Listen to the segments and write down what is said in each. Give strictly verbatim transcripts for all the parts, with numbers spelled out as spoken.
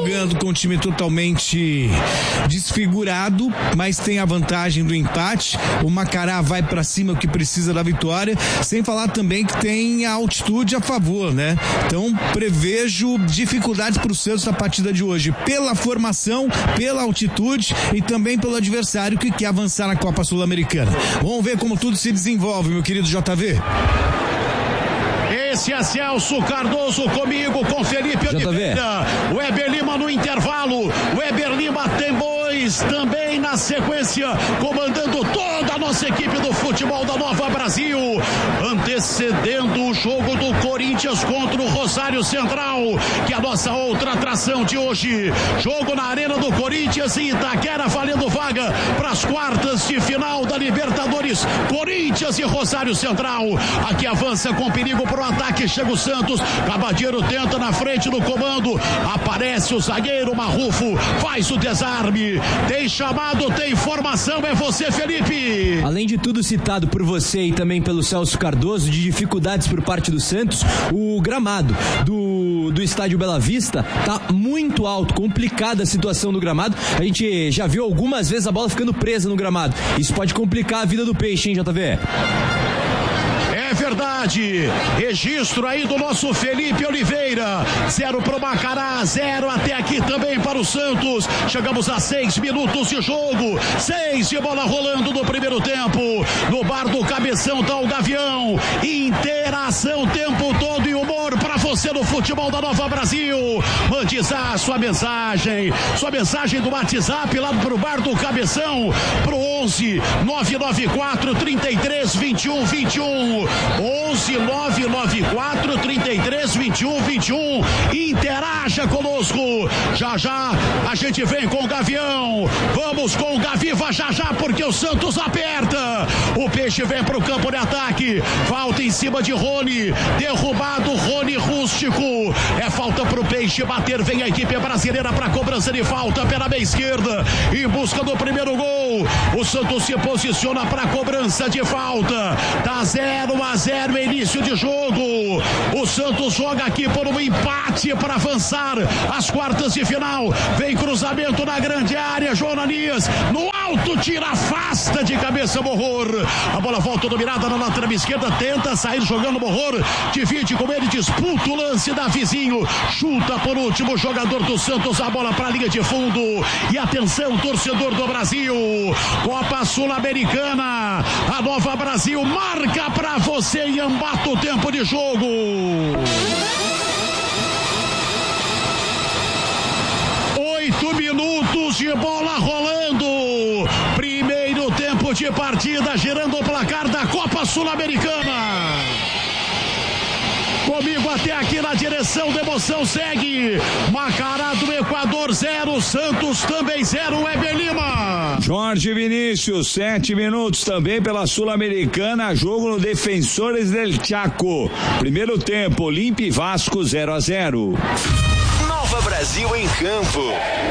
jogando com o time totalmente desfigurado, mas tem a vantagem do empate. O Macará vai pra cima, o que precisa da vitória, sem falar também que tem a altitude a favor, né? Então prevejo dificuldades pro Santos na partida de hoje, pela formação, pela altitude e também pelo adversário que quer avançar na Copa Sul-Americana. Vamos ver como tudo se desenvolve, meu querido J V. Esse é Celso Cardoso comigo, com Felipe Oliveira. O Weber Lima no intervalo. O Weber Lima tem dois também na sequência, comandando toda a nossa equipe do futebol da Nova Brasil, antecedendo o jogo do Corinthians contra o Rosário Central, que é a nossa outra atração de hoje. Jogo na Arena do Corinthians em Itaquera, valendo vaga para as quartas de final da Libertadores. Corinthians e Rosário Central. Aqui avança com perigo pro ataque, chega o Santos, Cabadeiro tenta na frente do comando, aparece o zagueiro Marrufo, faz o desarme, tem chamado, tem informação, é você, Felipe. Além de tudo citado por você e também pelo Celso Cardoso, de dificuldades por parte do Santos, o gramado do, do estádio Bela Vista tá muito alto, complicada a situação do gramado. A gente já viu algumas vezes a bola ficando presa no gramado, isso pode complicar a vida do peixe, hein, J V? É verdade, registro aí do nosso Felipe Oliveira, zero pro Macará, zero até aqui também para o Santos. Chegamos a seis minutos de jogo, seis de bola rolando no primeiro tempo. No bar do Cabeção tá o Gavião, interação o tempo todo e humor para você no futebol da Nova Brasil. Mande a sua mensagem, sua mensagem do WhatsApp lá pro bar do Cabeção, pro onze nove nove quatro, trinta e três, vinte e um, vinte e um. onze nove nove quatro, trinta e três, vinte e um, vinte e um. Interaja conosco. Já já a gente vem com o Gavião. Vamos com o Gaviva já já, porque o Santos aperta. O Peixe vem pro campo de ataque. Falta em cima de Rony. Derrubado Rony Rústico. É falta pro Peixe bater. Vem a equipe brasileira pra cobrança de falta pela meia esquerda. Em busca do primeiro gol. O Santos se posiciona pra cobrança de falta. Tá zero a zero início de jogo. O Santos joga aqui por um empate para avançar às quartas de final. Vem cruzamento na grande área, João Ananias no alto, tira, afasta de cabeça Morror. A bola volta dominada na lateral esquerda, tenta sair jogando Morror, divide com ele, disputa o lance da vizinho, chuta por último jogador do Santos, a bola para a linha de fundo. E atenção, torcedor do Brasil, Copa Sul-Americana, a Nova Brasil marca para você e embata o tempo de jogo. Oito minutos de bola rolando. Primeiro tempo de partida, girando o placar da Copa Sul-Americana. Comigo até aqui na direção da emoção segue Macará do Equador zero, Santos também zero, Weber Lima. Jorge Vinícius, sete minutos também pela Sul-Americana, jogo no Defensores del Chaco. Primeiro tempo, Olimpia e Vasco zero a zero. Nova Brasil em campo.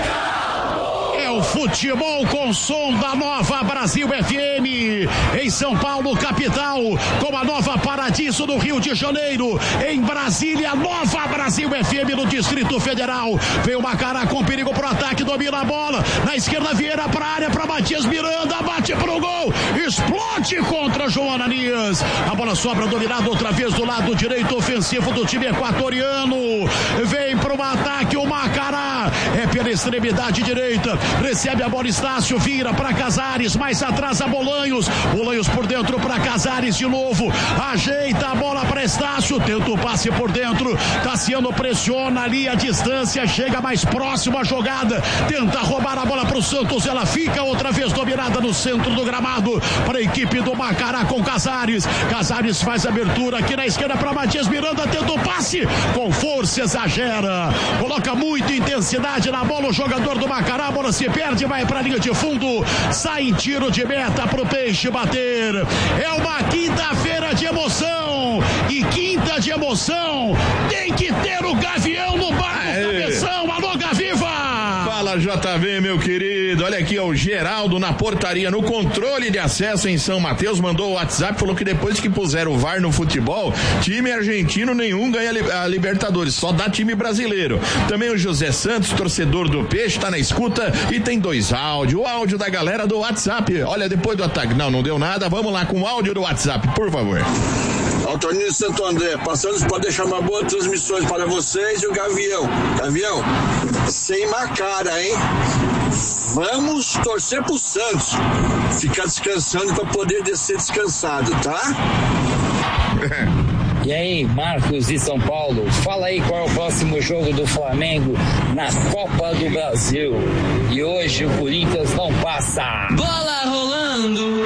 O futebol com som da Nova Brasil F M em São Paulo, capital, com a Nova Paradiso no Rio de Janeiro, em Brasília, Nova Brasil F M no Distrito Federal. Vem o Macará com perigo pro ataque, domina a bola, na esquerda Vieira pra área, pra Matias Miranda, bate pro gol, explode contra João Ananias. A bola sobra dominada outra vez do lado direito ofensivo do time equatoriano. Vem pro ataque o Macará, é pela extremidade direita, recebe a bola Estácio, vira para Casares, mais atrás a Bolanhos, Bolanhos por dentro para Casares de novo, ajeita a bola para Estácio, tenta o passe por dentro, Tassiano pressiona ali a distância, chega mais próximo a jogada, tenta roubar a bola para o Santos, ela fica outra vez dominada no centro do gramado, para a equipe do Macará com Casares, Casares faz abertura aqui na esquerda para Matias Miranda, tenta o passe, com força exagera, coloca muita intensidade na bola o jogador do Macará, a bola se perde, vai para a linha de fundo, sai em tiro de meta para o Peixe bater. É uma quinta-feira de emoção, e quinta de emoção tem que ter o Gavião no bar do Cabeção. Alô, Gaviva! Fala, Fala, J V, meu querido. Olha aqui, ó, o Geraldo na portaria, no controle de acesso em São Mateus, mandou o WhatsApp, falou que depois que puseram o V A R no futebol, time argentino nenhum ganha a Libertadores, só dá time brasileiro. Também o José Santos, torcedor do Peixe, tá na escuta e tem dois áudios. O áudio da galera do WhatsApp. Olha, depois do ataque, não, não deu nada, vamos lá com o áudio do WhatsApp, por favor. Altonino Santo André, passando para deixar uma boa transmissão para vocês e o Gavião. Gavião, sem macara, hein? Vamos torcer pro Santos ficar descansando para poder descer descansado, tá? E aí, Marcos de São Paulo, fala aí qual é o próximo jogo do Flamengo na Copa do Brasil. E hoje o Corinthians não passa. Bola rolando.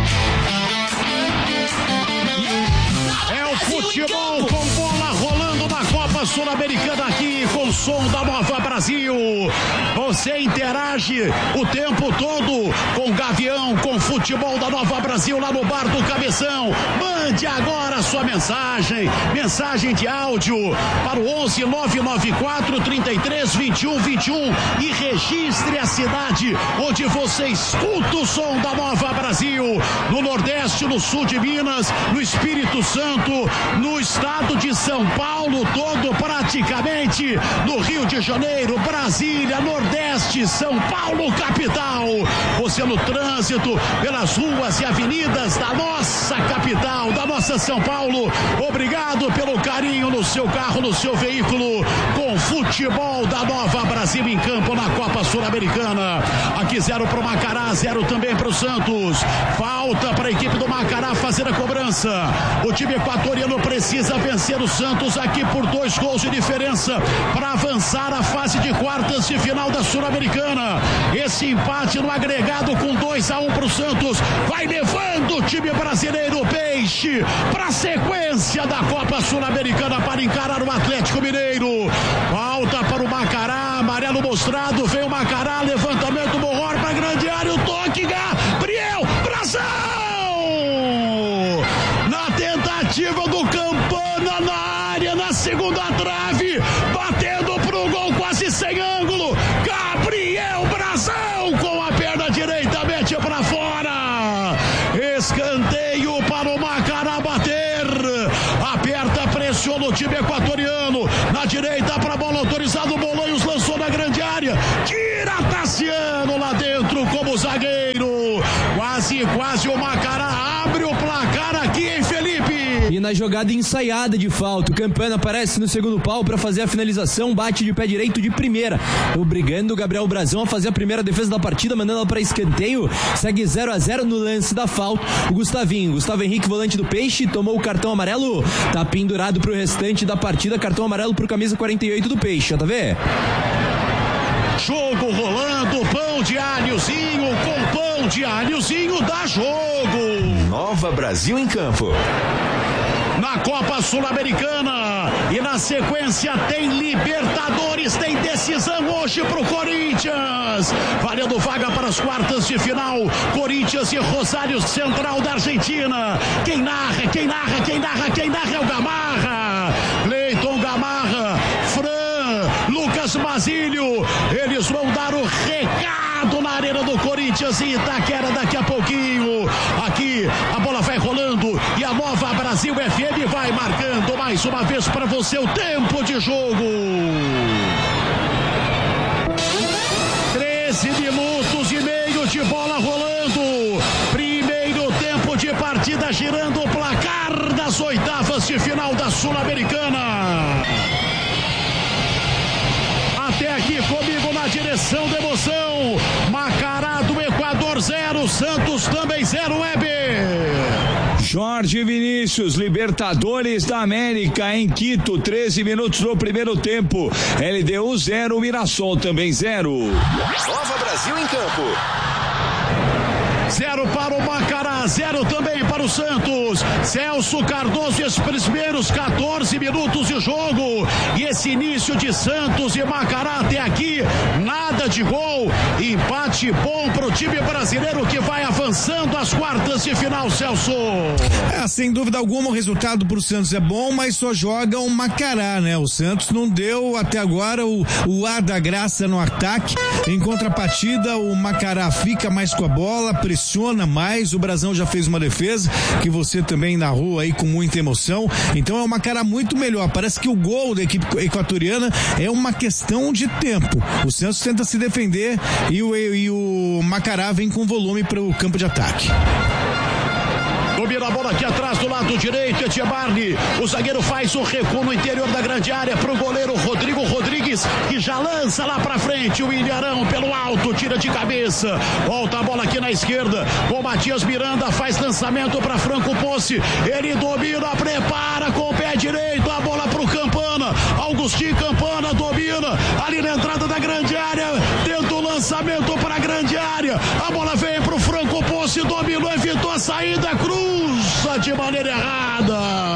É o futebol com bola rolando na Copa Sul-Americana aqui com o som da Nova Brasil. Você interage o tempo todo com Gavião, com futebol da Nova Brasil lá no Bar do Cabeção. Mande agora sua mensagem, mensagem de áudio para o onze nove nove quatro, trinta e três, vinte e um, vinte e um e registre a cidade onde você escuta o som da Nova Brasil. No Nordeste, no Sul de Minas, no Espírito Santo, no estado de São Paulo todo praticamente, no Rio de Janeiro, Brasília, Nordeste, São Paulo, capital. Você no trânsito pelas ruas e avenidas da nossa capital, da nossa São Paulo, obrigado pelo carinho no seu carro, no seu veículo, com futebol da Nova Brasil em campo na Copa Sul-Americana. Aqui zero pro Macará, zero também pro Santos. Falta para a equipe do Macará fazer a cobrança. O time equatoriano precisa vencer o Santos aqui por dois gols de diferença para avançar a fase de quartas de final da Sul-Americana. Esse empate no agregado com dois a um pro Santos vai levando o time brasileiro Peixe para a sequência da Copa Sul-Americana para encarar o Atlético Mineiro. Falta para o Macará, amarelo mostrado, vem o Macará, levantamento, Morror para a grande área, o toque, Gabriel Brazão! Na tentativa do Campana na área, na segunda trave, batendo pro gol quase sem ângulo, Gabriel Brazão com a perna direita, mete para fora, escanteio para o Macará bater, aperta, pressiona o time equatoriano, na direita para a bola autorizada, o Bolanhos lançou na grande área, tira Tassiano lá dentro como zagueiro, quase, quase o Macará abre o placar aqui, hein, Felipe? E na jogada ensaiada de falta, o Campana aparece no segundo pau para fazer a finalização, bate de pé direito de primeira, obrigando o Gabriel Brazão a fazer a primeira defesa da partida, mandando ela para escanteio, segue zero a zero no lance da falta. O Gustavinho, Gustavo Henrique, volante do Peixe, tomou o cartão amarelo, tá pendurado pro restante da partida, cartão amarelo pro camisa quarenta e oito do Peixe, tá vendo? Jogo rolando, pão de alhozinho com pão de alhozinho dá jogo. Nova Brasil em campo. Na Copa Sul-Americana e na sequência tem Libertadores, tem decisão hoje pro Corinthians, valendo vaga para as quartas de final, Corinthians e Rosário Central da Argentina. Quem narra, quem narra, quem narra, quem narra é o Gamarra, Cleiton Gamarra, Fran, Lucas Basílio, eles vão dar o recado na arena do Corinthians e Itaquera daqui a pouquinho. Aqui a bola vai rolando e a Nova Brasil F M vai marcando mais uma vez para você o tempo de jogo. treze minutos e meio de bola rolando. Primeiro tempo de partida, girando o placar das oitavas de final da Sul-Americana. Até aqui comigo na direção da emoção, Macará do Equador zero, Santos também zero, Weber. Jorge Vinícius, Libertadores da América em Quito, treze minutos do primeiro tempo, L D U zero, Mirassol também zero. Nova Brasil em campo. Zero para o Macará, zero também para para o Santos. Celso Cardoso, esses primeiros quatorze minutos de jogo. E esse início de Santos e Macará até aqui, nada de gol. Empate bom para o time brasileiro que vai avançando às quartas de final, Celso. É, sem dúvida alguma, o resultado para o Santos é bom, mas só joga um Macará, né? O Santos não deu até agora o, o ar da graça no ataque. Em contrapartida, o Macará fica mais com a bola, pressiona mais. O Brasão já fez uma defesa que você também narrou aí com muita emoção. Então é um Macará muito melhor. Parece que o gol da equipe equatoriana é uma questão de tempo. O Santos tenta se defender e o, e o Macará vem com volume para o campo de ataque. Domina a bola aqui atrás do lado direito, Etchebarni. O zagueiro faz o recuo no interior da grande área para o goleiro Rodrigo Rodrigues, que já lança lá para frente. O Ilharão pelo alto, tira de cabeça. Volta a bola aqui na esquerda. O Matias Miranda faz lançamento para Franco Ponce. Ele domina, prepara com o pé direito. A bola para o Campana. Augustinho Campana domina ali na entrada da grande área. Tenta o lançamento para a grande área. A bola vem para o Franco Ponce, dominou, evitou a saída, cruza de maneira errada.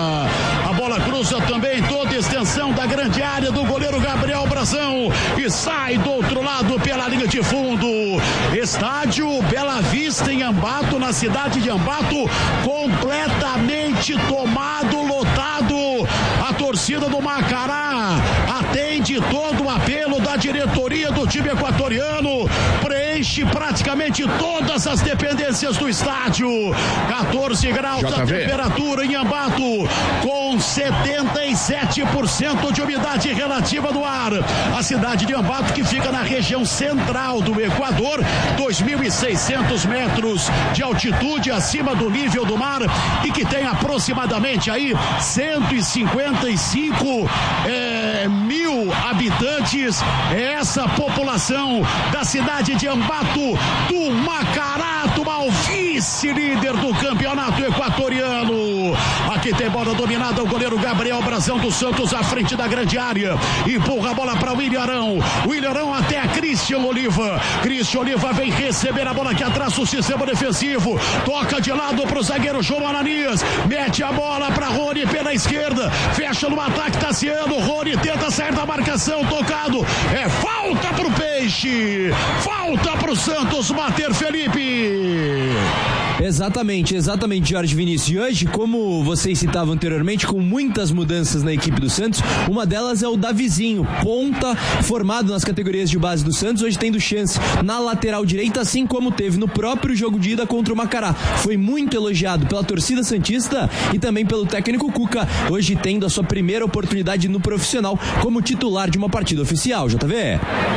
A bola cruza também toda a extensão da grande área do goleiro Gabriel Brasão e sai do outro lado pela linha de fundo. Estádio Bela Vista em Ambato, na cidade de Ambato, completamente tomado, lotado. A torcida do Macará atende todo o apelo da diretoria do time equatoriano, preenche praticamente todas as dependências do estádio. quatorze graus a temperatura em Ambato, com setenta e sete por cento de umidade relativa do ar. A cidade de Ambato, que fica na região central do Equador, dois mil e seiscentos metros de altitude acima do nível do mar e que tem aproximadamente aí cento e cinquenta e cinco é, mil habitantes. Essa população da cidade de Ambato, do Macará, atual vice-líder do campeonato equatoriano. Aqui tem bola dominada, o goleiro Gabriel Brasão do Santos à frente da grande área, empurra a bola para o Ilharão. O Ilharão até a Christian Oliva. Christian Oliva vem receber a bola aqui atrás do sistema defensivo, toca de lado para o zagueiro João Ananias, mete a bola para Rony pela esquerda, fecha no ataque Tassiano. Rony tenta sair da marcação, tocado, é falta pro Peixe, falta pro Santos bater, Felipe. Exatamente, exatamente, Jorge Vinícius. E hoje, como vocês citavam anteriormente, com muitas mudanças na equipe do Santos, uma delas é o Davizinho, ponta formado nas categorias de base do Santos, hoje tendo chance na lateral direita, assim como teve no próprio jogo de ida contra o Macará. Foi muito elogiado pela torcida santista e também pelo técnico Cuca, hoje tendo a sua primeira oportunidade no profissional como titular de uma partida oficial. J V.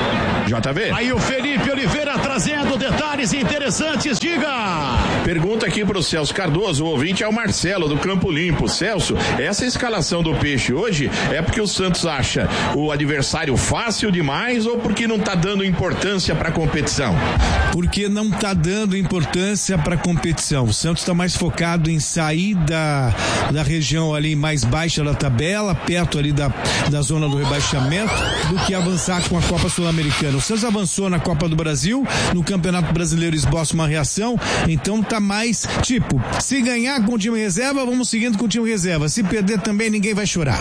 J V. Aí o Felipe Oliveira trazendo detalhes interessantes, diga. Pergunta aqui pro Celso Cardoso, o ouvinte é o Marcelo do Campo Limpo. Celso, essa escalação do Peixe hoje é porque o Santos acha o adversário fácil demais ou porque não tá dando importância pra competição? Porque não tá dando importância pra competição. O Santos tá mais focado em sair da, da região ali mais baixa da tabela, perto ali da, da zona do rebaixamento, do que avançar com a Copa Sul-Americana. O Santos avançou na Copa do Brasil, no Campeonato Brasileiro esboça uma reação, então tá mais, tipo, se ganhar com o time reserva, vamos seguindo com o time reserva. Se perder também, ninguém vai chorar.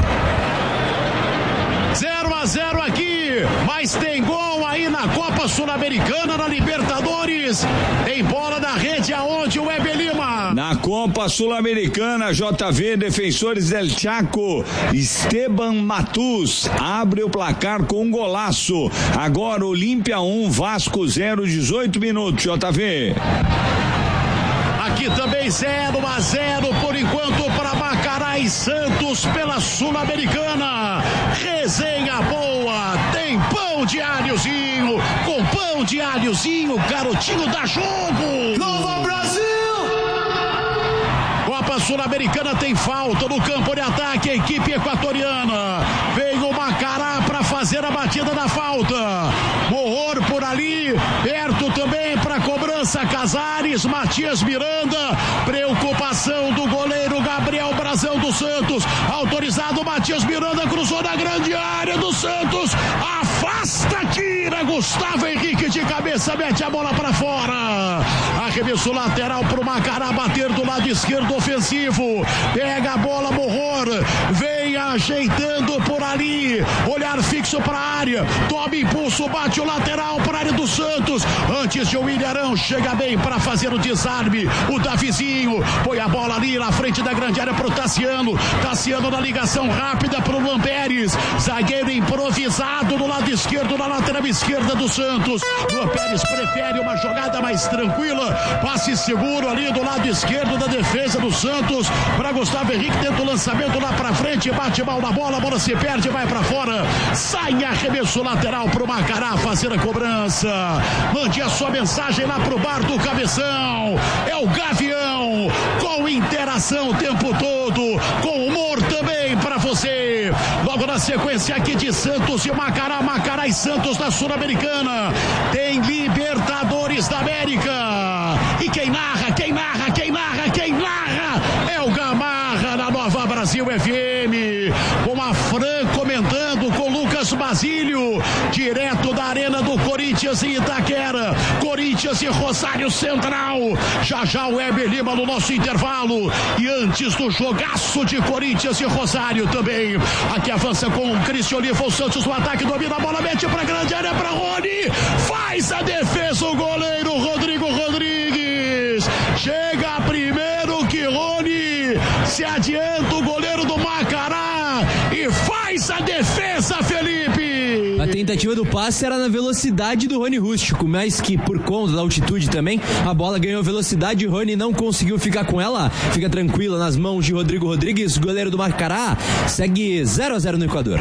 zero a zero aqui, mas tem gol aí na Copa Sul-Americana, na Libertadores. Tem bola na rede aonde o Weber Lima. Na Copa Sul-Americana, J V, Defensores del Chaco, Esteban Matus abre o placar com um golaço. Agora Olímpia um, Vasco zero, dezoito minutos, J V. Aqui também zero a zero por enquanto para Macará e Santos pela Sul-Americana. Resenha boa, tem pão de alhozinho, com pão de alhozinho, garotinho dá jogo. Nova Brasil! Copa Sul-Americana tem falta no campo de ataque, a equipe equatoriana. Vem o Macará para fazer a batida da falta. Morror por ali, perto também para cobrança Casares, Matias Miranda. Preocupação do goleiro Gabriel Brasão do Santos. Autorizado, Matias Miranda cruzou na grande área do Santos. Afasta Esta tira Gustavo Henrique de cabeça, mete a bola pra fora. Arremesso lateral pro Macará bater do lado esquerdo ofensivo. Pega a bola, Morror. Vem ajeitando por ali. Olhar fixo pra área. Toma impulso, bate o lateral pra área do Santos. Antes de o Ilharão chega bem pra fazer o desarme. O Davizinho põe a bola ali na frente da grande área pro Tassiano. Tassiano na ligação rápida pro Luan Pérez. Zagueiro improvisado no lado esquerdo, na lateral esquerda do Santos. Luan Pérez prefere uma jogada mais tranquila. Passe seguro ali do lado esquerdo da defesa do Santos para Gustavo Henrique. Tenta o lançamento lá pra frente. Bate mal na bola. A bola se perde, vai pra fora. Sai arremesso lateral pro Macará fazer a cobrança. Mande a sua mensagem lá pro bar do Cabeção. É o Gavião com interação o tempo todo, com humor também pra você. Logo na sequência aqui de Santos e Macará, Macará e Santos na Sul-Americana. Tem Libertadores da América. E quem narra, quem narra, quem narra, quem narra é o Gamarra na Nova Brasil F M. Com a Fran comentando, com Lucas Basílio, direto da Arena do Corinthians em Itaquera. Corinthians e Rosário Central. Já já o Weber Lima no nosso intervalo. E antes do jogaço de Corinthians e Rosário também. Aqui avança com o Cristian Oliva, o Santos no ataque, domina a bola, mete pra grande área pra Rony. Faz a defesa o goleiro Rodrigo Rodrigues. Chega primeiro que Rony. Se adianta o goleiro do Macará e faz a defesa, Felipe. A tentativa do passe era na velocidade do Rony Rústico, mas que por conta da altitude também, a bola ganhou velocidade e Rony não conseguiu ficar com ela. Fica tranquila nas mãos de Rodrigo Rodrigues, goleiro do Macará. Segue zero a zero no Equador.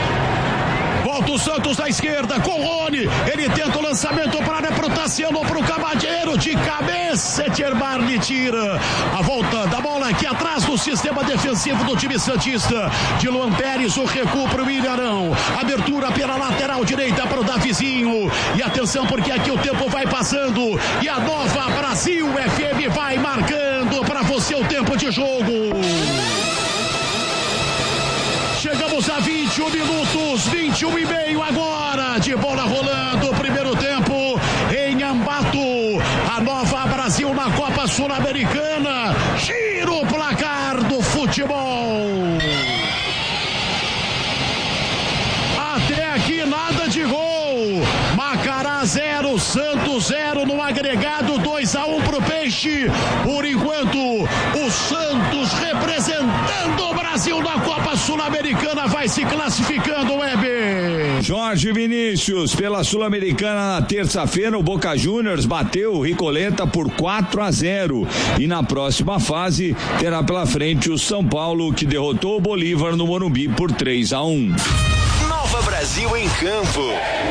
Volta o Santos à esquerda com o Rony. Ele tenta o lançamento para área pro Tassiano, pro Cabadeiro de cabeça. Etcherbar lhe tira. A volta da bola aqui atrás do sistema defensivo do time santista. De Luan Pérez, o recuo pro Ilharão. Abertura pela lateral direita pro Davizinho. E atenção porque aqui o tempo vai passando. E a Nova Brasil F M vai marcando para você o tempo de jogo. Chegamos a vinte e um minutos, vinte e um e meio agora, de bola rolando, primeiro tempo em Ambato, a Nova Brasil na Copa Sul-Americana, gira o placar do futebol. Até aqui nada de gol, Macará zero, Santos zero no agregado, dois a um pro Peixe. Por enquanto, o Santos representando o Brasil na Copa Sul-Americana vai se classificando, Weber. Jorge Vinícius, pela Sul-Americana na terça-feira, o Boca Juniors bateu o Ricoleta por quatro a zero e na próxima fase terá pela frente o São Paulo, que derrotou o Bolívar no Morumbi por três a um. Nova Brasil em campo.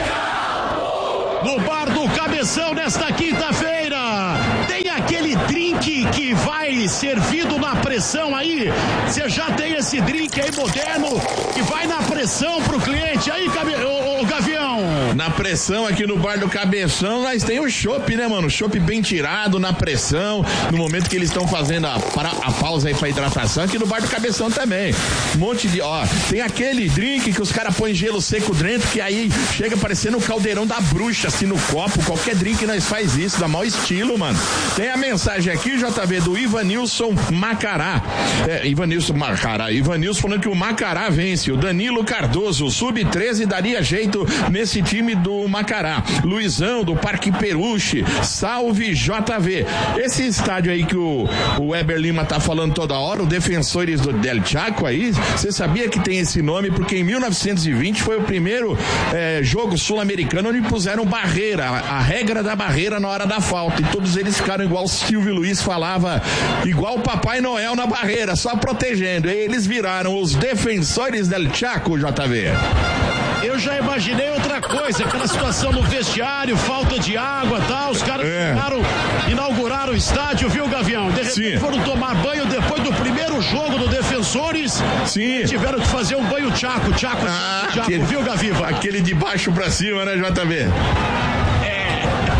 No bar do Cabeção nesta quinta-feira, tem aquele drink que vai servido na pressão aí. Você já tem esse drink aí moderno que vai na pressão pro cliente aí, Cabe... ô, ô, Gavião. Na pressão aqui no bar do Cabeção, nós tem o chopp, né, mano? Chopp bem tirado na pressão, no momento que eles estão fazendo a, para, a pausa aí pra hidratação, aqui no bar do Cabeção também. Um monte de, ó, tem aquele drink que os caras põem gelo seco dentro, que aí chega parecendo o caldeirão da bruxa, assim, no copo. Qualquer drink nós faz isso, dá mau estilo, mano. Tem a mensagem aqui, J V, do Ivanilson Macará. É, Ivanilson Macará. Ivanilson falando que o Macará vence. O Danilo Cardoso, o sub treze, daria jeito nesse time do Macará. Luizão, do Parque Peruche. Salve, J V. Esse estádio aí que o, o Weber Lima tá falando toda hora, o Defensores do Del Chaco aí, você sabia que tem esse nome porque em mil novecentos e vinte foi o primeiro é, jogo sul-americano onde puseram barreira, a, a regra da barreira na hora da falta, e todos eles ficaram igual o Silvio Luiz falava, igual o Papai Noel na barreira, só protegendo, e eles viraram os Defensores del Chaco, J V. Eu já imaginei outra coisa, aquela situação no vestiário, falta de água e tal, os caras é. Ficaram, inauguraram o estádio, viu, Gavião? De repente Sim. foram tomar banho depois do primeiro jogo do Defensores. Sim. Tiveram que fazer um banho Chaco, Chaco, ah, Chaco, aquele, viu, Gaviva? Aquele de baixo pra cima, né, J V? É.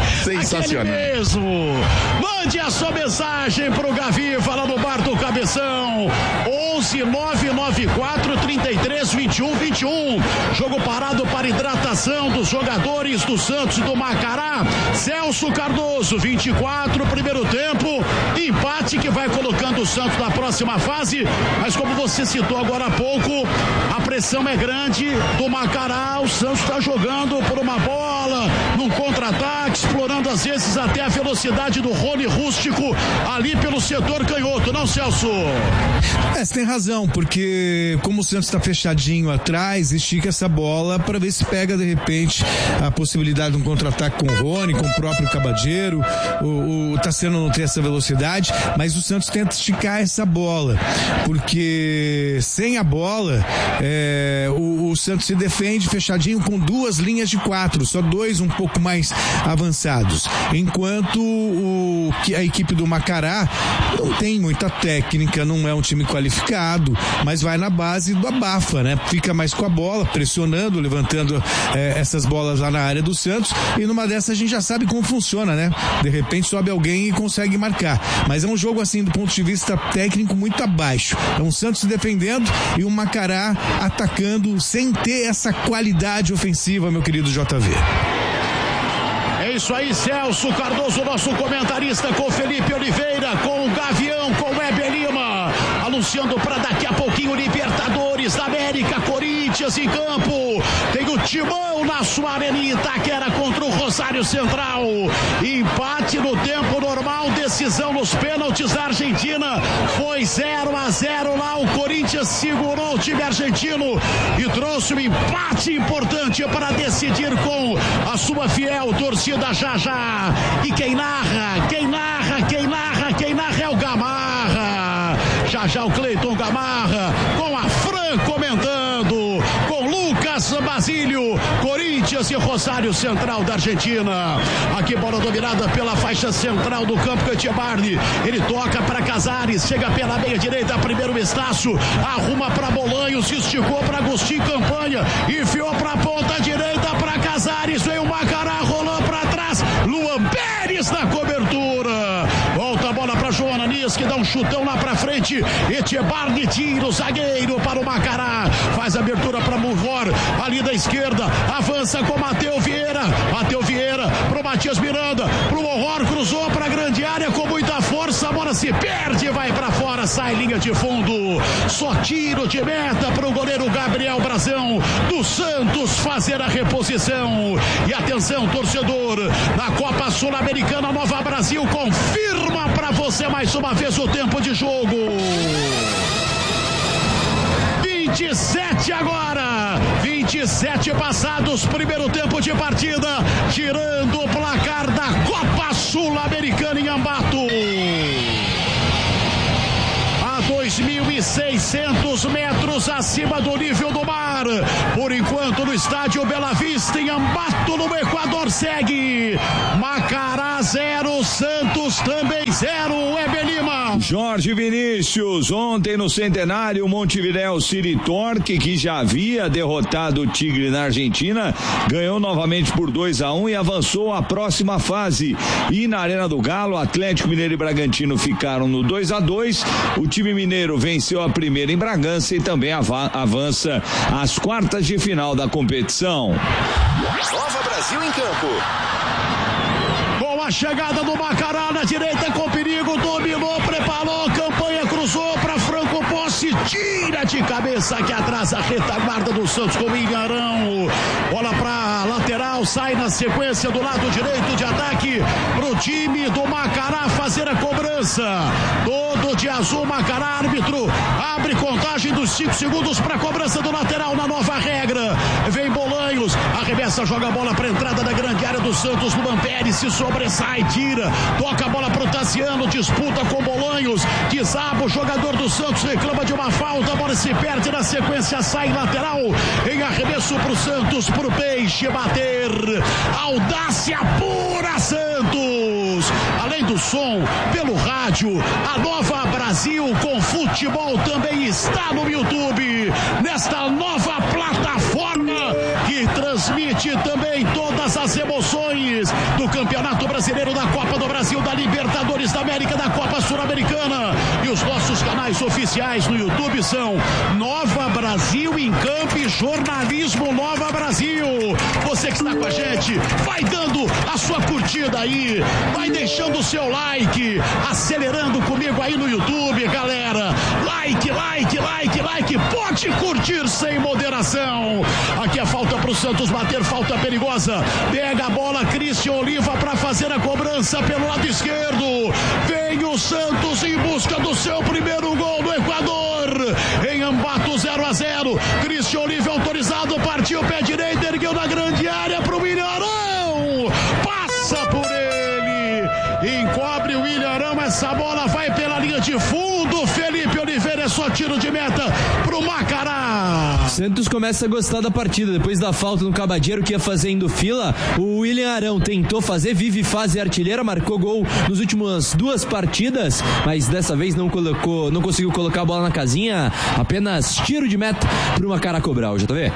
Sensacional. Aquele mesmo. Mande a sua mensagem pro Gavi, fala no bar do Cabeção. onze nove nove quatro trinta e três vinte e um vinte e um. Jogo parado para hidratação dos jogadores do Santos e do Macará. Celso Cardoso, vinte e quatro, primeiro tempo. Empate que vai colocando o Santos na próxima fase. Mas como você citou agora há pouco, a pressão é grande do Macará. O Santos está jogando por uma bola, num contra-ataque, explorando às vezes até a velocidade do Rony Rústico ali pelo setor canhoto, não, Celso? É, você tem razão, porque como o Santos está fechadinho atrás, estica essa bola para ver se pega de repente a possibilidade de um contra-ataque com o Rony, com o próprio Cabadeiro. O, o Tassiano não tem essa velocidade, mas o Santos tenta esticar essa bola, porque sem a bola é, o, o Santos se defende fechadinho com duas linhas de quatro, só dois um pouco mais avançados, enquanto o, a equipe do Macará não tem muita técnica, não é um time qualificado, mas vai na base do abafa, né? Fica mais com a bola, pressionando, levantando é, essas bolas lá na área do Santos, e numa dessas a gente já sabe como funciona, né? De repente sobe alguém e consegue marcar, mas é um jogo assim do ponto de vista técnico muito abaixo, é um Santos se defendendo e um Macará atacando sem ter essa qualidade ofensiva, meu querido J V. É isso aí, Celso Cardoso, nosso comentarista, com Felipe Oliveira, com o Gavião, com o Heber Lima, anunciando para daqui a pouquinho Libertadores da América, Corinthians em campo. Tem o Timão na sua arena em Itaquera contra o Rosário Central. Empate no tempo normal, decisão nos pênaltis da Argentina. Foi zero a zero lá, o Corinthians segurou o time argentino e trouxe um empate importante para decidir com a sua fiel torcida já já. E quem narra, quem narra, quem narra, quem narra é o Gamarra. Já já o Cleiton Gamarra com a Fran comentando, com Lucas Basílio, Corinthians e Rosário Central da Argentina. Aqui bola dominada pela faixa central do campo, Cantiabarni. Ele toca para Casares, chega pela meia direita, primeiro Estácio, arruma para Bolanhos, esticou para Agostinho Campanha, enfiou para a ponta direita para Casares, veio o Macará, rolou para trás, Luan Pérez na cobertura. Volta a bola para João Ananias, que dá um chutão lá para frente. Etiebarni tira o zagueiro para o Macará. Faz a abertura para Murvor, ali da esquerda. Avança com Matheus Vieira. Matheus Vieira pro Matias Miranda. Pro Murvor, cruzou para a grande área com muita força. A bola se perde, vai para fora, sai linha de fundo. Só tiro de meta para o goleiro Gabriel Brazão do Santos fazer a reposição. E atenção, torcedor, na Copa Sul-Americana Nova Brasil confirma para você mais uma vez o tempo de jogo. vinte e sete agora, vinte e sete passados, primeiro tempo de partida, girando o placar da Copa Sul-Americana em Ambato. A dois mil e seiscentos metros acima do nível do mar. Por enquanto no estádio Bela Vista em Ambato, no Equador, segue Macará zero, Santos também zero. Heber Lima. Jorge Vinícius, ontem no Centenário, Montevidéu City Torque, que já havia derrotado o Tigre na Argentina, ganhou novamente por dois a um e avançou à próxima fase. E na Arena do Galo, Atlético Mineiro e Bragantino ficaram no dois a dois. O time mineiro venceu a primeira em Bragança e também av- avança às quartas de final da competição. Nova Brasil em campo. Com a chegada do Macará na direita, com perigo, dominou, preparou, Campanha cruzou para Franco Posse, tira de cabeça aqui atrás a retaguarda do Santos com o Ilharão. Bola para lateral, sai na sequência do lado direito de ataque pro time do Macará fazer a cobrança. Todo de azul, Macará, árbitro abre contagem dos cinco segundos para a cobrança do lateral na nova regra. Vem Bolanhos, arremessa, joga a bola para a entrada da grande área do Santos. Luan Pérez se sobressai, tira, toca a bola para o Tassiano, disputa com Bolanhos, desaba o jogador do Santos, reclama de uma falta, a bola se perde na sequência, sai lateral, em arremesso para o Santos, para o Peixe bater. Audácia pura, Santos. Além do som, pelo rádio, a Nova Brasil com futebol também está no YouTube, nesta nova plataforma que e transmite também todas as emoções do Campeonato Brasileiro, da Copa do Brasil, da Libertadores da América, da Copa Sul-Americana. E os nossos canais oficiais no YouTube são Nova Brasil em Campo e Jornalismo Nova Brasil. Você que está com a gente, vai dando a sua curtida aí, vai deixando o seu like, acelerando comigo aí no YouTube, galera. Like, like, like, like, pode curtir sem moderação. Aqui a falta pro Santos bater, falta perigosa. Pega a bola, Christian Oliva para fazer a cobrança pelo lado esquerdo. Vem o Santos em busca do seu primeiro gol no Equador. Em Ambato, zero a zero. Christian Oliva autorizado, partiu pé direito, ergueu na grande área pro Ilharão. Passa por ele, encobre o Ilharão. Essa bola vai pela linha de fundo. Felipe Oliveira, é só tiro de meta pro Macará. Santos começa a gostar da partida. Depois da falta no Cabadeiro que ia fazendo fila, o William Arão tentou fazer, vive fase artilheira, marcou gol nos últimas duas partidas, mas dessa vez não colocou, não conseguiu colocar a bola na casinha. Apenas tiro de meta pro Macará cobrar, já tá vendo?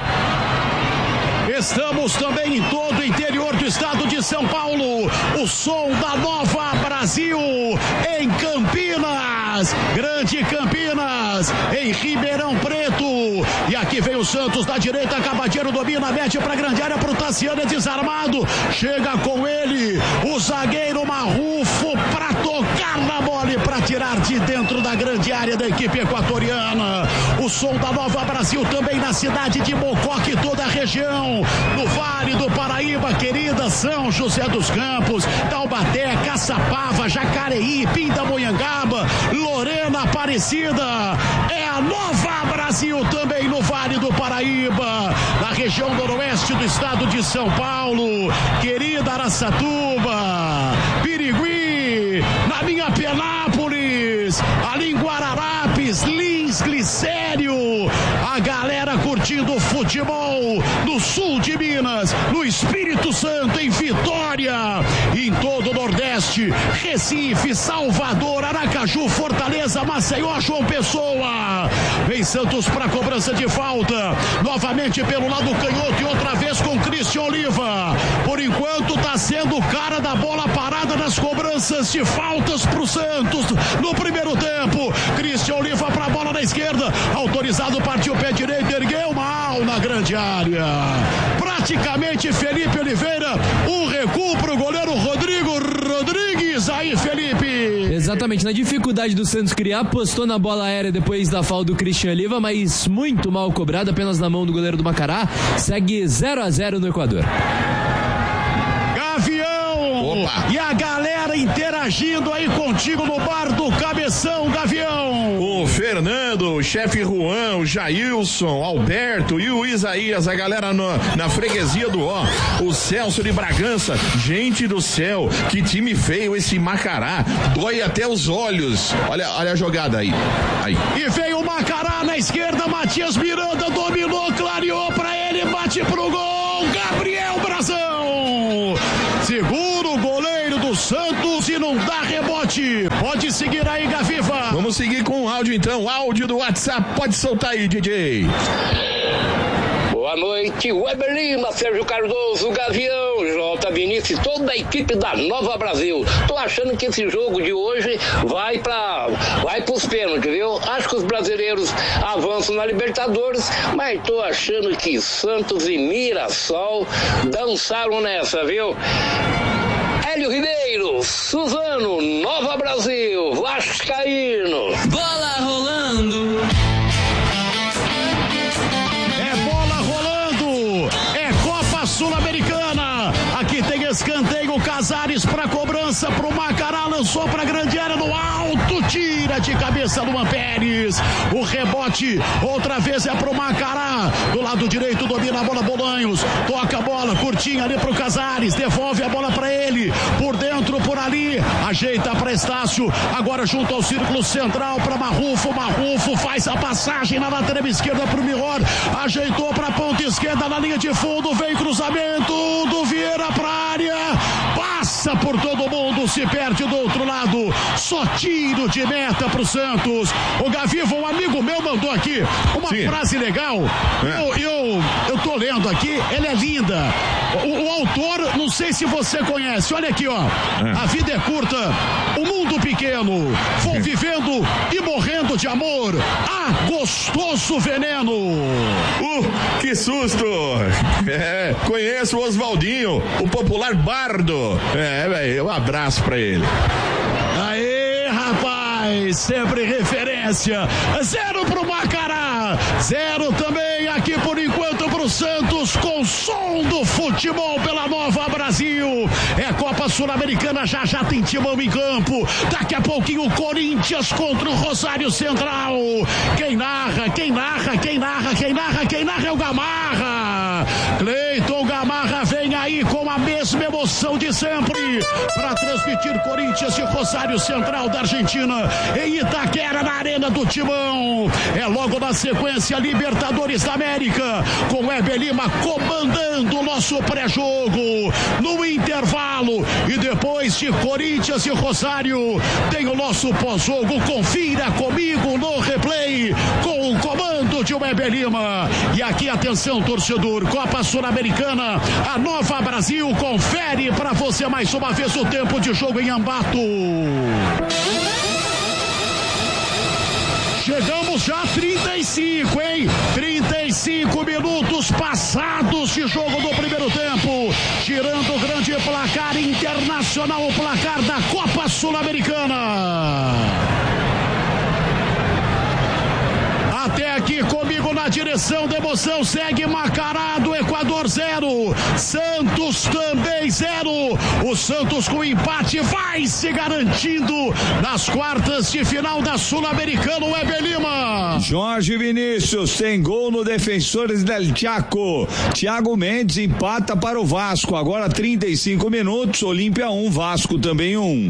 Estamos também em todo o interior do estado de São Paulo. O som da Nova Brasil em Campinas, Grande Campinas, em Ribeirão Preto. E aqui vem o Santos da direita, Cabadeiro domina, mete pra grande área pro Tassiano, é desarmado. Chega com ele o zagueiro Marrufo pra tocar na bola e pra tirar de dentro da grande área da equipe equatoriana. O som da Nova Brasil também na cidade de Mococa e toda a região. No Vale do Paraíba, querida São José dos Campos, Taubaté, Caçapava, Jacareí, Pindamonhangaba, Lorena Aparecida. É a Nova Brasil também no Vale do Paraíba, na região noroeste do estado de São Paulo, querida Araçatuba, Birigui, na minha Penápolis, ali em Guararapes, Lins, Glicério, a galera curtindo o futebol no sul de Minas, no Espírito Santo, em Vitória, em todo o Nordeste, Recife, Salvador, Aracaju, Fortaleza, Maceió, João Pessoa. Vem Santos para cobrança de falta, novamente pelo lado canhoto e outra vez com Christian Oliva. Por enquanto está sendo o cara da bola parada nas cobranças de faltas pro Santos no primeiro tempo. Christian Oliva para a bola na esquerda, autorizado, partiu o pé direito, ergueu mal na grande área. Praticamente Felipe Oliveira, um recuo pro goleiro Rodrigo Rodrigues. Aí, Felipe. Exatamente, na dificuldade do Santos criar, apostou na bola aérea depois da falta do Christian Oliva, mas muito mal cobrado, apenas na mão do goleiro do Macará. Segue zero a zero no Equador. Gavião! Opa. E a galera interagindo aí contigo no bar do Cabeção, Gavião. O Fernando, o chefe Juan, o Jailson, Alberto e o Isaías, a galera no, na freguesia do Ó. O Celso de Bragança, gente do céu, que time feio esse Macará, dói até os olhos. Olha, olha a jogada aí. aí. E veio o Macará na esquerda, Matias Miranda dominou, clareou pra ele, bate pro gol, Gabriel Brazão. Segura o goleiro do Santos e não dá rebote. Pode seguir aí, Gaviva. Vamos seguir com o áudio então, áudio do WhatsApp, pode soltar aí, D J. Boa noite, Weber Lima, Sérgio Cardoso, Gavião, J. Vinícius, toda a equipe da Nova Brasil. Tô achando que esse jogo de hoje vai para vai pros pênaltis, viu? Acho que os brasileiros avançam na Libertadores, mas tô achando que Santos e Mirassol dançaram nessa, viu? Hélio Ribeiro, Suzano, Nova Brasil, Vascaíno. Bola rolando. Sul-Americana, aqui tem escanteio, Casares para cobrança pro Macará, lançou pra grande área no alto, tira de cabeça Luan Pérez, o rebote outra vez é pro Macará, do lado direito domina a bola Bolanhos, toca a bola, curtinha ali pro Casares, devolve a bola pra ele, por dentro, por ali, ajeita pra Estácio, agora junto ao círculo central pra Marrufo, Marrufo faz a passagem na lateral esquerda pro Miror, ajeitou pra ponta esquerda na linha de fundo, vem cruzamento do Vieira pra área, passa por todo mundo, Grêmio se perde do outro lado. Só tiro de meta pro Santos. O Gaviva, um amigo meu mandou aqui uma Sim. frase legal. É. Eu, eu, eu tô lendo aqui, ela é linda. O, o autor, não sei se você conhece. Olha aqui, ó. É. A vida é curta, o mundo pequeno. Vou vivendo e morrendo de amor. Ah, gostoso veneno. Uh, que susto. É, conheço o Oswaldinho, o popular bardo. É, velho, um abraço pra ele. Aê, rapaz, sempre referência. Zero pro Macará, zero também aqui por enquanto pro Santos, com som do futebol pela Nova Brasil. É Copa Sul-Americana, já já tem timão em campo. Daqui a pouquinho o Corinthians contra o Rosário Central. Quem narra, quem narra, quem narra, quem narra, quem narra é o Gamarra. Cleiton Gamarra vem aí com a mesma emoção de sempre para transmitir Corinthians e Rosário Central da Argentina em Itaquera, na Arena do Timão. É logo na sequência Libertadores da América, com Weber Lima comandando o nosso pré-jogo. No intervalo e depois de Corinthians e Rosário, tem o nosso pós-jogo. Confira comigo no replay com o comando de Weber Lima. E aqui atenção, torcedor, Copa Sul-Americana, a Nova Brasil confere para você mais uma vez o tempo de jogo em Ambato. Chegamos já a trinta e cinco, hein? trinta e cinco minutos passados de jogo do primeiro tempo. Tirando o grande placar internacional, o placar da Copa Sul-Americana. Até aqui comigo na direção da emoção segue Macará do Equador zero, Santos também zero. O Santos com empate vai se garantindo nas quartas de final da Sul-Americana. Weber Lima. Jorge Vinícius tem gol no Defensores del Chaco. Thiago Mendes empata para o Vasco. Agora trinta e cinco minutos, Olímpia um, Vasco também um.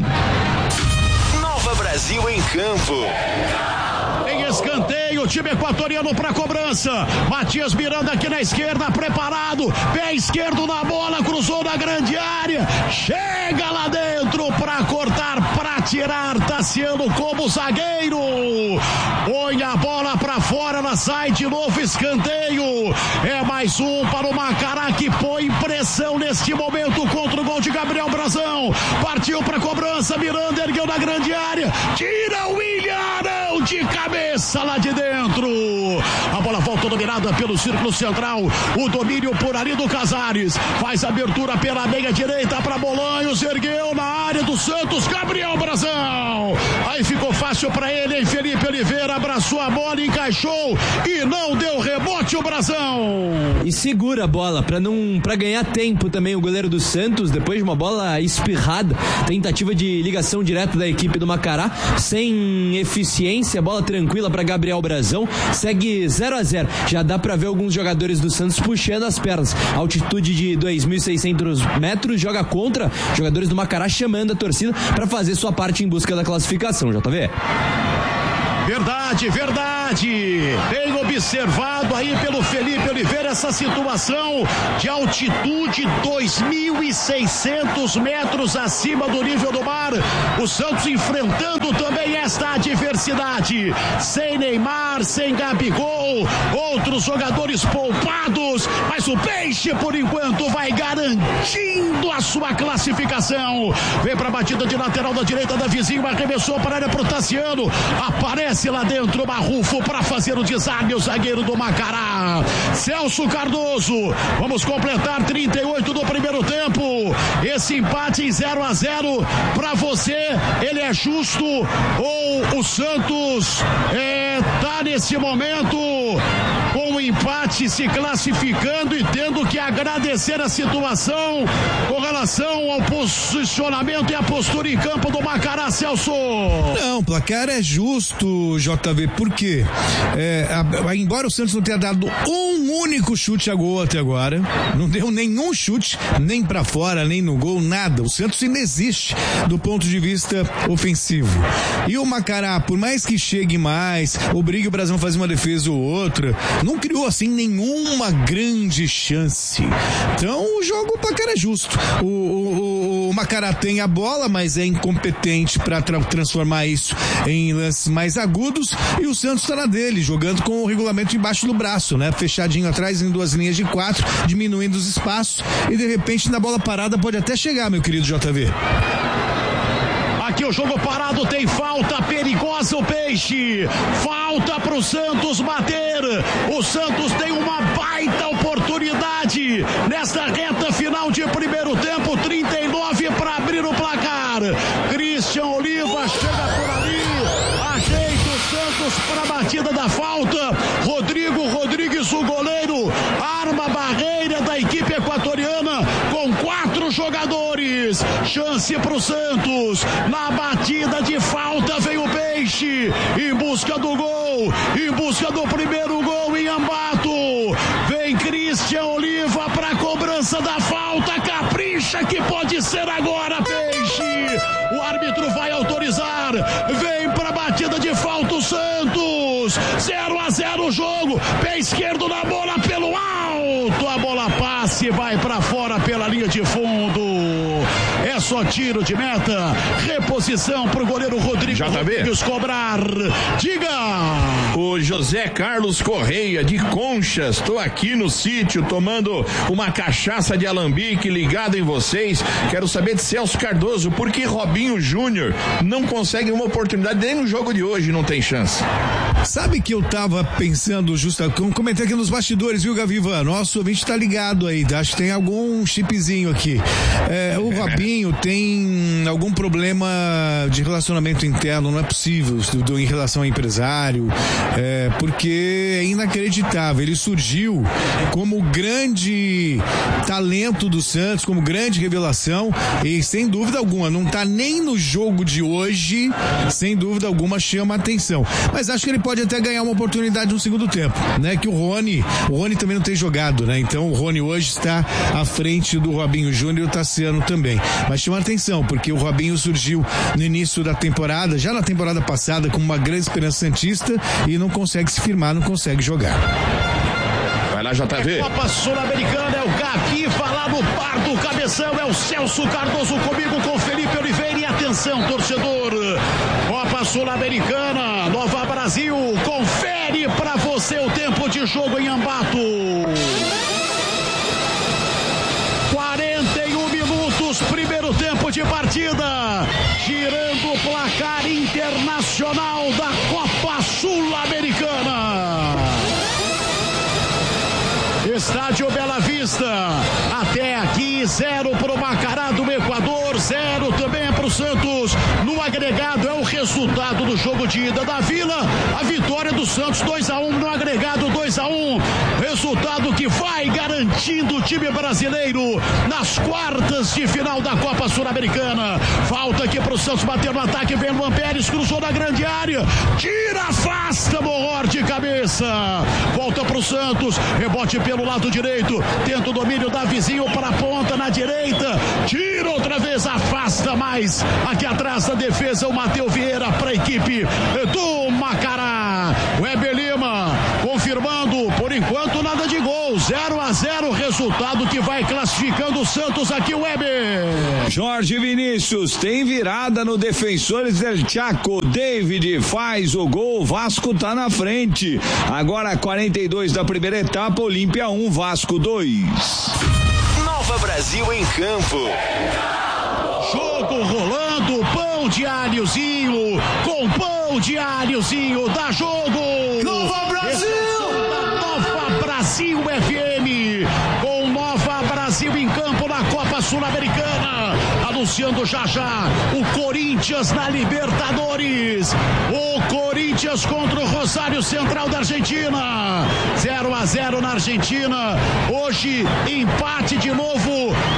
Nova Brasil em campo. Tem escanteio, o time equatoriano para cobrança. Matias Miranda aqui na esquerda, preparado, pé esquerdo na bola, cruzou na grande área, chega lá dentro para cortar, para tirar, Tassiano como zagueiro, põe a bola para fora, ela sai de novo, escanteio. É mais um para o Macará, que põe pressão neste momento contra o gol de Gabriel Brazão. Partiu para cobrança, Miranda ergueu na grande área, tira o William Arão de cabeça lá de dentro. A bola volta dominada pelo círculo central, o domínio por ali do Casares, faz abertura pela meia direita para Bolanhos, ergueu na área do Santos, Gabriel Brazão. Aí ficou fácil para ele, hein? Felipe Oliveira abraçou a bola, encaixou e não deu rebote o Brazão. E segura a bola para não para ganhar tempo também o goleiro do Santos, depois de uma bola espirrada, tentativa de ligação direta da equipe do Macará, sem eficiência, bola tranquila para Gabriel Brazão, segue zero a zero. Já dá para ver alguns jogadores do Santos puxando as pernas. Altitude de dois mil e seiscentos metros, joga contra, jogadores do Macará chamando a torcida para fazer sua parte em busca da classificação, J V. Verdade, verdade. Bem observado aí pelo Felipe Oliveira essa situação de altitude dois mil e seiscentos metros acima do nível do mar. O Santos enfrentando também esta adversidade. Sem Neymar, sem Gabigol, outros jogadores poupados, mas o Peixe por enquanto vai garantindo a sua classificação. Vem para a batida de lateral da direita da vizinha, arremessou para a área pro Tassiano. Aparece lá dentro o Marrufo para fazer o desarme, o zagueiro do Macará, Celso Cardoso. Vamos completar trinta e oito do primeiro tempo. Esse empate em zero a zero para você, ele é justo ou o Santos é, tá nesse momento com o empate se classificando e tendo que agradecer a situação com relação ao posicionamento e a postura em campo do Macará, Celso? Não, o placar é justo, J V, por quê? É, a, a, embora o Santos não tenha dado um único chute a gol até agora, não deu nenhum chute, nem pra fora, nem no gol, nada. O Santos ainda existe do ponto de vista ofensivo. E o Macará, por mais que chegue mais, obrigue o Brasil a fazer uma defesa ou outra, nunca criou assim nenhuma grande chance. Então o jogo, o placar é justo. O, o, o Macará tem a bola, mas é incompetente para tra- transformar isso em lances mais agudos, e o Santos está na dele, jogando com o regulamento embaixo do braço, né? Fechadinho atrás em duas linhas de quatro, diminuindo os espaços, e de repente na bola parada pode até chegar, meu querido J V. Aqui o jogo parado, tem falta perigosa, o Peixe. Falta pro Santos bater. O Santos tem uma baita oportunidade nesta reta final de primeiro tempo, trinta e nove para abrir o placar. Christian Oliva chega por ali, ajeita o Santos para a batida da falta. Rodrigo Rodrigues, o goleiro, arma a barreira da equipe equatoriana com quatro jogadores. Chance pro Santos. Na batida de falta vem o Peixe em busca do gol, em busca do primeiro gol em Ambato. Vem Christian Oliva para a cobrança da falta. Capricha que pode ser agora, Peixe. O árbitro vai autorizar. Vem para a batida de falta o Santos. zero a zero o jogo. Pé esquerdo na bola pelo alto. A bola passe e vai para fora pela linha de fundo. É só tiro de meta. Reposição pro goleiro Rodrigo Rodrigues cobrar. Diga! O José Carlos Correia de Conchas. Tô aqui no sítio tomando uma cachaça de alambique, ligado em vocês. Quero saber de Celso Cardoso, por que Robinho Júnior não consegue uma oportunidade nem no jogo de hoje, não tem chance? Sabe que eu tava pensando, justo, comentei aqui nos bastidores, viu, Gaviva? Nosso ouvinte tá ligado aí, acho que tem algum chipzinho aqui. É, o Robinho tem algum problema de relacionamento interno, não é possível, do, em relação ao empresário, é, porque é inacreditável. Ele surgiu como grande talento do Santos, como grande revelação, e sem dúvida alguma, não tá nem no jogo de hoje, sem dúvida alguma chama a atenção. Mas acho que ele pode até ganhar uma oportunidade no segundo tempo, né? Que o Rony, o Rony também não tem jogado, né? Então o Rony hoje está à frente do Robinho Júnior e o Tassiano também. Mas chama atenção, porque o Robinho surgiu no início da temporada, já na temporada passada, com uma grande esperança santista, e não consegue se firmar, não consegue jogar. Vai lá, J V. É Copa Sul-Americana, é o Gavi, lá no par do cabeção, é o Celso Cardoso comigo com Felipe Oliveira. E atenção, torcedor, Copa Sul-Americana, Nova Brasil, confere pra você o tempo de jogo em Ambato. quarenta e um minutos, primeiro tempo de partida, girando o placar internacional da Copa Sul-Americana. Estádio Bela Vista, até aqui zero para o Macará do Equador, zero também para o Santos. No agregado é o resultado do jogo de ida da Vila, a vitória do Santos dois a um, no agregado dois a um, resultado que vai garantindo o time brasileiro nas quartas de final da Copa Sul-Americana. Falta aqui para o Santos bater no ataque, vem Luan Pérez, cruzou na grande área, tira, afasta, Morror de cabeça, volta para o Santos, rebote pelo lado direito, tenta o domínio da vizinho para a ponta na direita, tira outra vez, afasta mais, aqui atrás da defesa o Matheus Vieira para a equipe do Macará. Weber Lima confirmando, por enquanto nada de gol, zero a zero, resultado que vai classificando o Santos aqui, o Weber. Jorge Vinícius tem virada no Defensores del Chaco, David faz o gol, Vasco tá na frente, agora quarenta e dois da primeira etapa, Olímpia um, Vasco dois. Nova Brasil em campo. Jogo rolando, pão de alhozinho, com pão de alhozinho, dá jogo. Nova Brasil! Nova Brasil F M, com Nova Brasil em campo na Copa Sul-Americana, anunciando já já o Corinthians na Libertadores. O Corinthians contra o Rosário Central da Argentina, zero a zero na Argentina. Hoje empate de novo, a decisão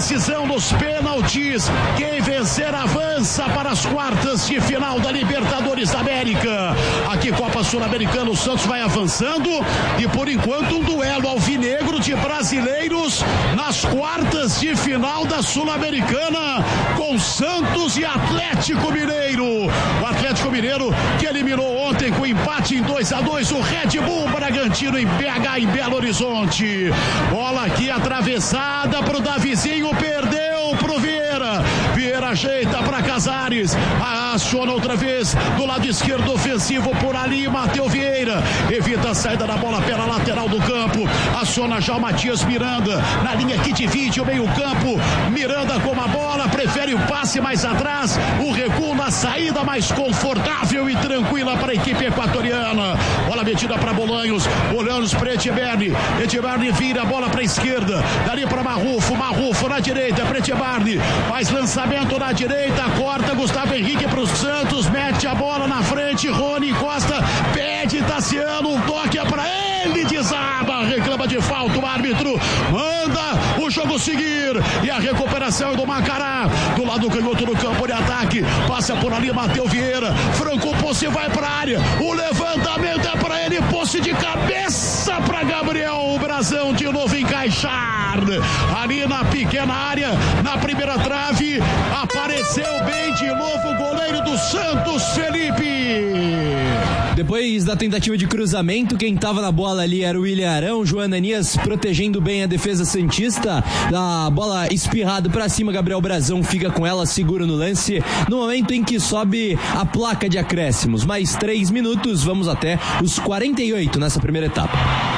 decisão dos pênaltis. Quem vencer avança para as quartas de final da Libertadores da América. Aqui Copa Sul-Americana, o Santos vai avançando e por enquanto um duelo alvinegro de brasileiros nas quartas de final da Sul-Americana com Santos e Atlético Mineiro. O Atlético Mineiro que eliminou ontem com empate em dois a dois o Red Bull Bragantino em B H, em Belo Horizonte. Bola aqui atravessada pro Davizinho, perdeu pro Vieira. Vieira ajeita para Casares, aciona outra vez do lado esquerdo ofensivo por ali, Matheus Vieira evita a saída da bola pela lateral do campo, aciona já o Matias Miranda na linha que divide o meio campo. Miranda com a bola, prefere o passe mais atrás, o recuo na saída mais confortável e tranquila para a equipe equatoriana. Bola metida para Bolanhos, Bolanhos para Etcheberni, Etcheberni vira a bola para a esquerda, dali para Marrufo, Marrufo na direita para Etcheberni, faz lançamento na direita, corta Gustavo Henrique para o Santos, mete a bola na frente, Rony Costa pede Tassiano, um toque é para ele, desaba, reclama de falta o árbitro, manda o jogo seguir e a recuperação é do Macará, do lado canhoto do campo de ataque, passa por ali Matheus Vieira, Franco Posse vai para a área, o levantamento é para ele, Posse de cabeça para Gabriel Brazão de novo encaixar ali na pequena área, na primeira trave, apareceu bem de novo o goleiro do Santos, Felipe. Depois da tentativa de cruzamento, quem estava na bola ali era o William Arão, João Ananias protegendo bem a defesa santista, a bola espirrada para cima, Gabriel Brazão fica com ela, segura no lance, no momento em que sobe a placa de acréscimos, mais três minutos, vamos até os quarenta e oito nessa primeira etapa.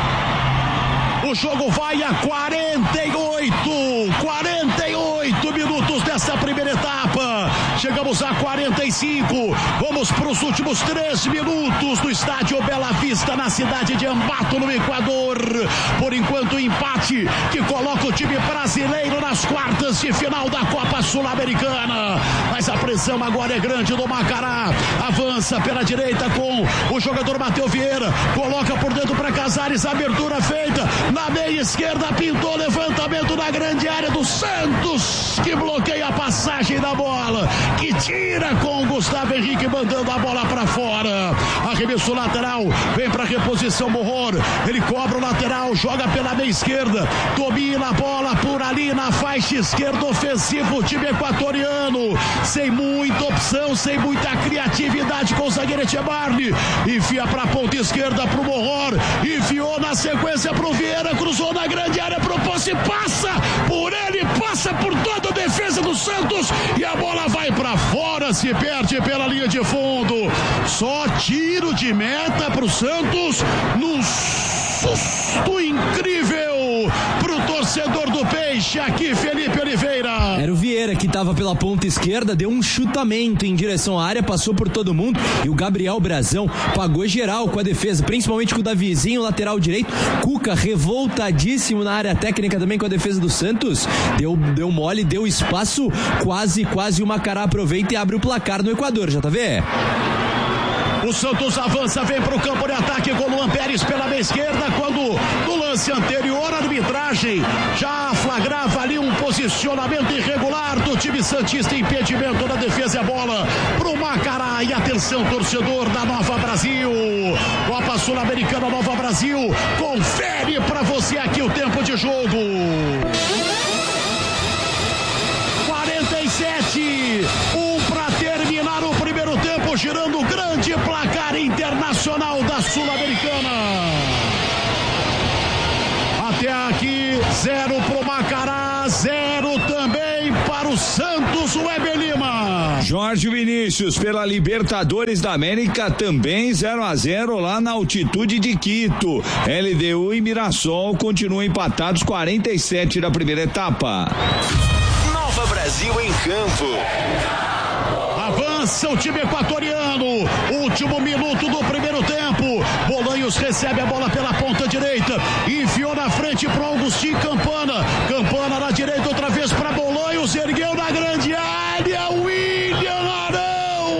O jogo vai a quarenta e oito, quarenta e oito minutos dessa primeira etapa. Chegamos a quarenta e cinco. Vamos para os últimos três minutos do estádio Bela Vista, na cidade de Ambato, no Equador. Por enquanto, empate que coloca o time brasileiro nas quartas de final da Copa Sul-Americana. Mas a pressão agora é grande do Macará. Avança pela direita com o jogador Matheus Vieira. Coloca por dentro para Casares. Abertura feita na meia esquerda. Pintou levantamento na grande área do Santos, que bloqueia a passagem da bola, que tira com o Gustavo Henrique mandando a bola para fora. Arremesso lateral, vem para reposição Morror, ele cobra o lateral, joga pela meia esquerda, domina a bola por ali na faixa esquerda ofensiva, o time equatoriano sem muita opção, sem muita criatividade com o zagueiro Etchebarni, enfia para a ponta esquerda pro Morror, enfiou na sequência pro Vieira, cruzou na grande área pro Posse, passa por ele, passa por toda a defesa do Santos e a bola vai para fora, se perde pela linha de fundo. Só tiro de meta pro Santos, num susto incrível pro torcedor do Peixe, aqui Felipe Oliveira. Era o Vieira que estava pela ponta esquerda, deu um chutamento em direção à área, passou por todo mundo e o Gabriel Brazão pagou geral com a defesa, principalmente com o Davizinho, lateral direito. Cuca revoltadíssimo na área técnica também com a defesa do Santos, deu, deu mole, deu espaço, quase, quase o Macará aproveita e abre o placar no Equador, já tá vendo? O Santos avança, vem para o campo de ataque com o Luan Pérez pela meia esquerda, quando no lance anterior a arbitragem já flagrava ali um posicionamento irregular do time santista, impedimento da defesa e a bola pro Macará. E atenção, torcedor da Nova Brasil, Copa Sul-Americana Nova Brasil, confere para você aqui o tempo de jogo. quarenta e sete, um para terminar o primeiro tempo, girando o grande placar internacional da Sul-Americana. Até aqui, zero pro Macará, zero também para o Santos, o Weber Lima. Jorge Vinícius, pela Libertadores da América, também zero a zero lá na altitude de Quito. L D U e Mirassol continuam empatados, quarenta e sete da primeira etapa. Nova Brasil em campo. Avança o time equatoriano, último minuto do primeiro tempo. Bolanhos recebe a bola pela ponta direita, enfiou na frente para Augustinho Campana. Campana na direita outra vez para Bolanhos, ergueu na grande área. William Arão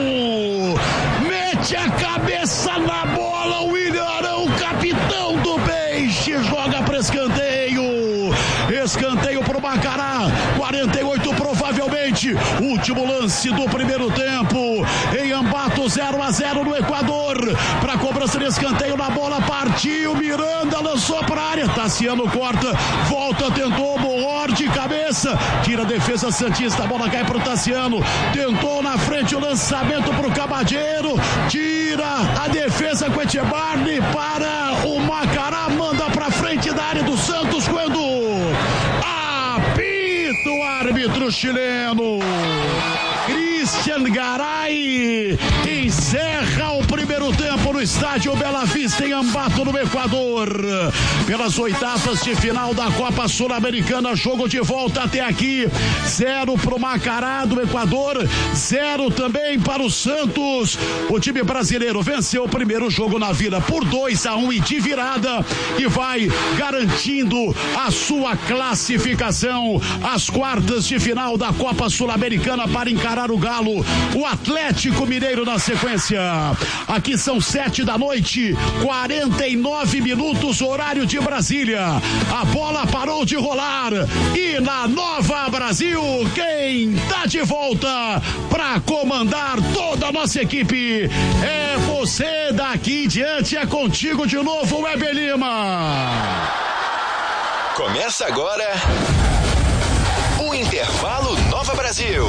mete a cabeça na bola. William Arão, capitão do Peixe, joga para escanteio. Escanteio para o Macará, quarenta e oito provavelmente, último lance do primeiro tempo, em Ambato, zero a zero no Equador, para cobrança de escanteio na bola, partiu, Miranda lançou para a área, Tassiano corta, volta, tentou, Boor de cabeça, tira a defesa santista, a bola cai pro Tassiano, tentou na frente o lançamento pro Cabadeiro, tira a defesa com Echebarne para o Macará, manda pra frente da área do Santos, quando apita o árbitro chileno Cristian Garay encerra o primeiro tempo no estádio Bela Vista em Ambato, no Equador, pelas oitavas de final da Copa Sul-Americana. Jogo de volta até aqui, zero pro Macará do Equador, zero também para o Santos. O time brasileiro venceu o primeiro jogo na Vila por dois a um e de virada, e vai garantindo a sua classificação às quartas de final da Copa Sul-Americana para encarar o Galo, o Atlético Mineiro na sequência. Aqui são sete da noite, quarenta e nove minutos, horário de Brasília. A bola parou de rolar e na Nova Brasil, quem tá de volta para comandar toda a nossa equipe é você. Daqui em diante é contigo de novo, Weber Lima. Começa agora o Intervalo Nova Brasil.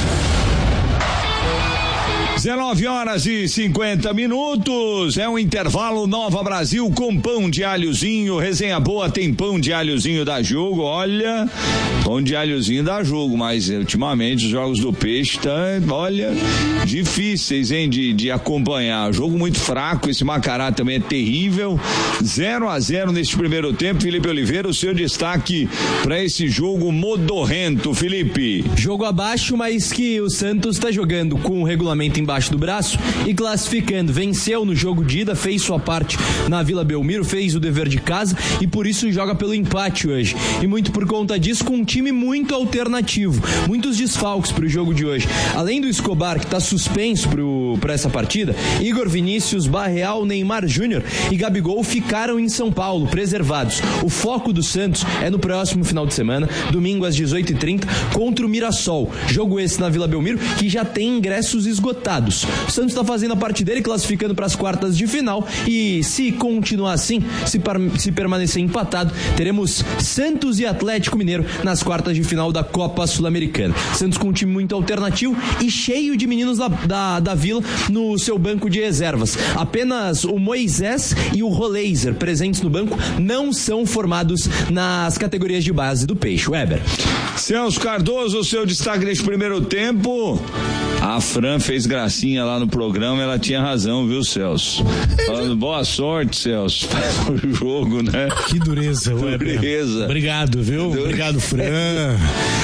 dezenove horas e cinquenta minutos, é um intervalo Nova Brasil com pão de alhozinho, resenha boa, tem pão de alhozinho da jogo, olha, pão de alhozinho da jogo, mas ultimamente os jogos do Peixe tá, olha, difíceis, hein, de, de acompanhar, jogo muito fraco, esse Macará também é terrível, zero a zero neste primeiro tempo. Felipe Oliveira, o seu destaque para esse jogo modorrento, Felipe? Jogo abaixo, mas que o Santos tá jogando com o regulamento embaixo do braço e classificando, venceu no jogo de ida, fez sua parte na Vila Belmiro, fez o dever de casa e por isso joga pelo empate hoje, e muito por conta disso, com um time muito alternativo, muitos desfalques pro jogo de hoje, além do Escobar, que tá suspenso pro, pra essa partida, Igor Vinícius, Barreal, Neymar Júnior e Gabigol ficaram em São Paulo, preservados. O foco do Santos é no próximo final de semana, domingo às dezoito e trinta, contra o Mirassol, jogo esse na Vila Belmiro, que já tem ingressos esgotados. O Santos está fazendo a parte dele, classificando para as quartas de final, e se continuar assim, se, par, se permanecer empatado, teremos Santos e Atlético Mineiro nas quartas de final da Copa Sul-Americana. Santos com um time muito alternativo e cheio de meninos da, da, da Vila no seu banco de reservas. Apenas o Moisés e o Roleiser, presentes no banco, não são formados nas categorias de base do Peixe. Weber. Celso Cardoso, o seu destaque neste primeiro tempo. A Fran fez gracinha lá no programa, ela tinha razão, viu, Celso? Falando, boa sorte, Celso, no jogo, né? Que dureza, Weber. Dureza. Obrigado, viu? Dureza. Obrigado, Fran.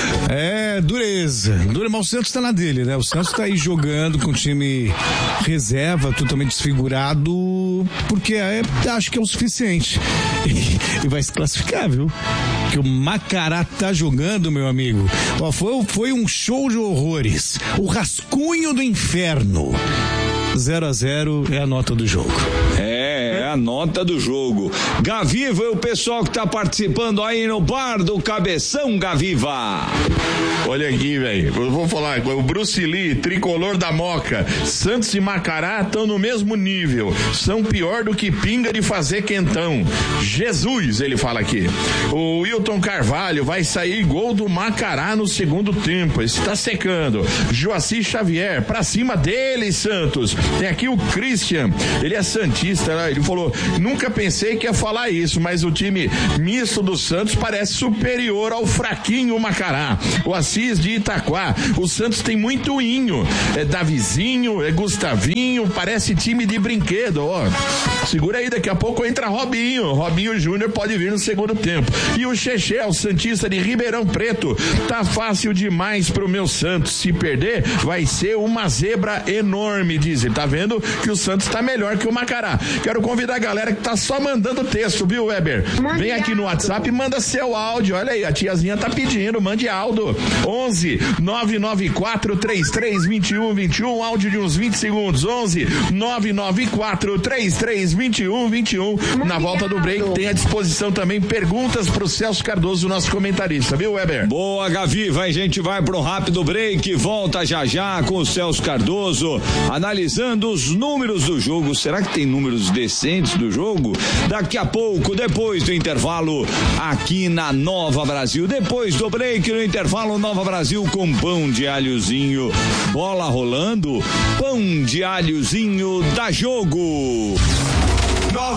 É, dureza. Dureza. Mas o Santos tá na dele, né? O Santos tá aí jogando com o time reserva, totalmente desfigurado, porque é, acho que é o suficiente. E, e vai se classificar, viu? Que o Macará tá jogando, meu amigo. Ó, foi, foi um show de horrores. O rascunho do inferno. zero a zero é a nota do jogo. É, é a nota do jogo. Gaviva é o pessoal que tá participando aí no bar do Cabeção, Gaviva. Olha aqui, velho, eu vou falar, o Bruce Lee, tricolor da Moca, Santos e Macará estão no mesmo nível, são pior do que pinga de fazer quentão. Jesus, ele fala aqui. O Wilton Carvalho, vai sair gol do Macará no segundo tempo, esse tá secando. Joaci Xavier, pra cima dele, Santos. Tem aqui o Christian, ele é santista, né? Ele falou, nunca pensei que ia falar isso, mas o time misto do Santos parece superior ao fraquinho Macará. O Assis de Itaquá, o Santos tem muito inho, é Davizinho, é Gustavinho, parece time de brinquedo, ó. Segura aí, daqui a pouco entra Robinho, Robinho Júnior pode vir no segundo tempo. E o Chechel, o santista de Ribeirão Preto, tá fácil demais pro meu Santos, se perder vai ser uma zebra enorme, diz ele. Tá vendo que o Santos tá melhor que o Macará. Quero convidar da galera que tá só mandando texto, viu, Weber? Mande Vem aqui no WhatsApp e manda seu áudio. Olha aí, a tiazinha tá pedindo, mande áudio. onze nove nove quatro três três dois um dois um, áudio de uns vinte segundos. onze nove nove quatro três três dois um dois um. Na volta do break tem à disposição também perguntas pro Celso Cardoso, nosso comentarista, viu, Weber? Boa, Gavi, vai, a gente vai pro rápido break, volta já já com o Celso Cardoso, analisando os números do jogo. Será que tem números decentes do jogo? Daqui a pouco, depois do intervalo, aqui na Nova Brasil. Depois do break, no intervalo, Nova Brasil com pão de alhozinho. Bola rolando, pão de alhozinho da Jogo.